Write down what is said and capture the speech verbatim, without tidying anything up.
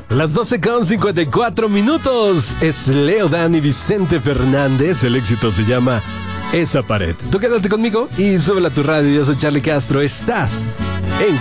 Las doce con cincuenta y cuatro minutos. Es Leo Dan y Vicente Fernández. El éxito se llama Esa Pared. Tú quédate conmigo y súbela a tu radio. Yo soy Charlie Castro. Estás en